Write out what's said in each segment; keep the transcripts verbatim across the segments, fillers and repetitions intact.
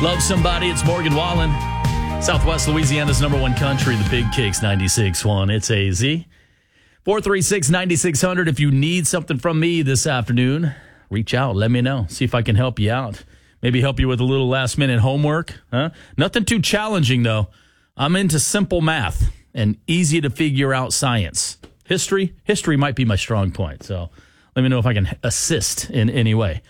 Love Somebody. It's Morgan Wallen. Southwest Louisiana's number one country, the Big Kicks ninety-six point one. It's A Z. four three six, nine six zero zero. If you need something from me this afternoon, reach out. Let me know. See if I can help you out. Maybe help you with a little last-minute homework. Huh? Nothing too challenging, though. I'm into simple math and easy-to-figure-out science. History? History might be my strong point, so let me know if I can assist in any way.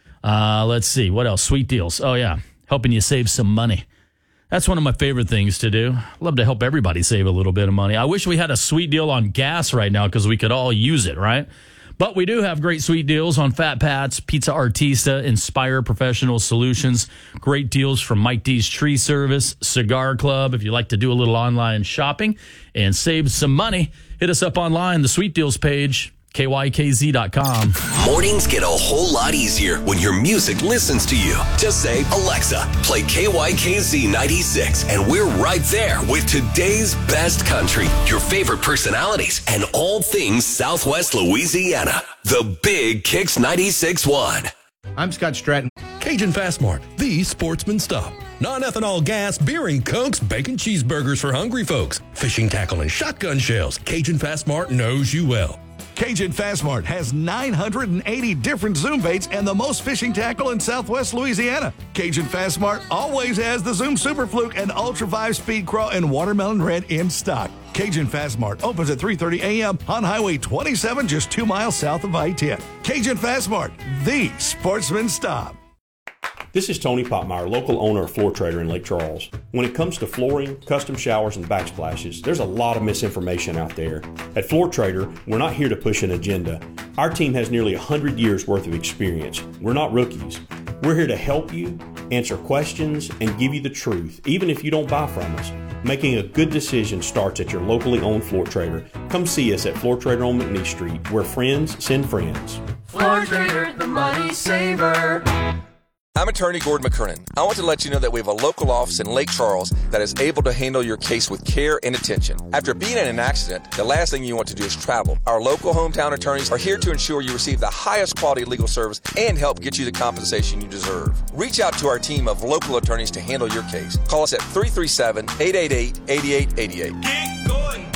Uh, let's see. What else? Sweet deals. Oh, yeah. Helping you save some money. That's one of my favorite things to do. Love to help everybody save a little bit of money. I wish we had a sweet deal on gas right now because we could all use it, right? But we do have great sweet deals on Fat Pat's, Pizza Artista, Inspire Professional Solutions. Great deals from Mike D's Tree Service, Cigar Club. If you like to do a little online shopping and save some money, hit us up online, the Sweet Deals page. K Y K Z dot com. Mornings get a whole lot easier when your music listens to you. Just say, Alexa, play K Y K Z ninety-six, and we're right there with today's best country, your favorite personalities, and all things Southwest Louisiana. The Big Kicks ninety-six point one. I'm Scott Stratton. Cajun Fast Mart, the sportsman stop. Non-ethanol gas, beer and cokes, bacon cheeseburgers for hungry folks, fishing tackle and shotgun shells. Cajun Fast Mart knows you well. Cajun Fast Mart has nine hundred eighty different Zoom baits and the most fishing tackle in Southwest Louisiana. Cajun Fast Mart always has the Zoom Super Fluke and Ultra five Speed Craw and Watermelon Red in stock. Cajun Fast Mart opens at three thirty a.m. on Highway twenty-seven, just two miles south of I ten. Cajun Fast Mart, the sportsman stop. This is Tony Popmeyer, local owner of Floor Trader in Lake Charles. When it comes to flooring, custom showers, and backsplashes, there's a lot of misinformation out there. At Floor Trader, we're not here to push an agenda. Our team has nearly one hundred years worth of experience. We're not rookies. We're here to help you, answer questions, and give you the truth, even if you don't buy from us. Making a good decision starts at your locally owned Floor Trader. Come see us at Floor Trader on McNeese Street, where friends send friends. Floor Trader, the money saver. I'm attorney Gordon McKernan. I want to let you know that we have a local office in Lake Charles that is able to handle your case with care and attention. After being in an accident, the last thing you want to do is travel. Our local hometown attorneys are here to ensure you receive the highest quality legal service and help get you the compensation you deserve. Reach out to our team of local attorneys to handle your case. Call us at three three seven, eight eight eight, eight eight eight eight. Get going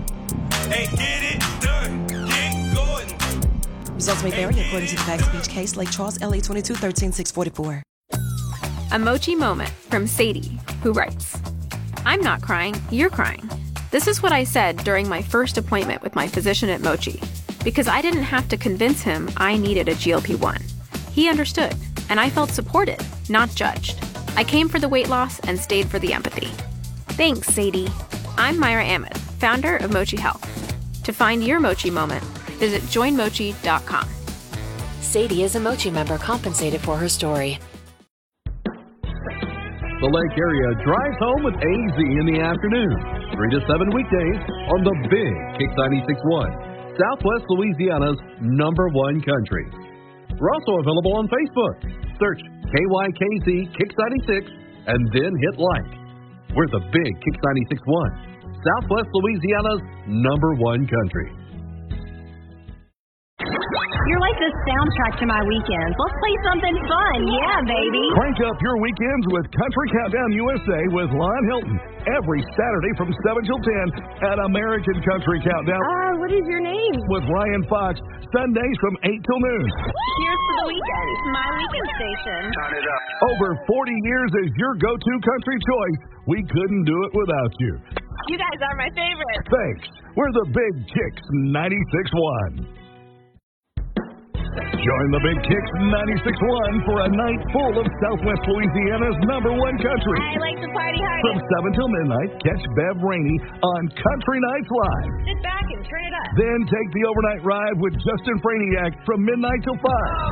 and get it done. Get going. Results may vary according to the facts of each case. Lake Charles, L A twenty-two, thirteen, six forty-four. A Mochi moment from Sadie, who writes, I'm not crying, you're crying. This is what I said during my first appointment with my physician at Mochi, because I didn't have to convince him I needed a G L P one. He understood, and I felt supported, not judged. I came for the weight loss and stayed for the empathy. Thanks, Sadie. I'm Myra Ahmed, founder of Mochi Health. To find your Mochi moment, visit join mochi dot com. Sadie is a Mochi member compensated for her story. The Lake Area drives home with A Z in the afternoon, three to seven weekdays on the Big Kicks ninety-six point one, Southwest Louisiana's number one country. We're also available on Facebook. Search K Y K Z Kicks ninety-six and then hit like. We're the Big Kicks ninety-six point one, Southwest Louisiana's number one country. You're like the soundtrack to my weekends. Let's play something fun. Yeah, baby. Crank up your weekends with Country Countdown U S A with Lon Hilton. Every Saturday from seven till ten at American Country Countdown. Uh, what is your name? With Ryan Fox. Sundays from eight till noon. Cheers for the weekend. My weekend station. Turn it up. Over forty years as your go-to country choice. We couldn't do it without you. You guys are my favorite. Thanks. We're the Big Kicks ninety-six point one. Join the Big Kicks ninety-six point one for a night full of Southwest Louisiana's number one country. I like to party hard. From seven till midnight, catch Bev Rainey on Country Nights Live. Sit back and turn it up. Then take the overnight ride with Justin Franiak from midnight till five.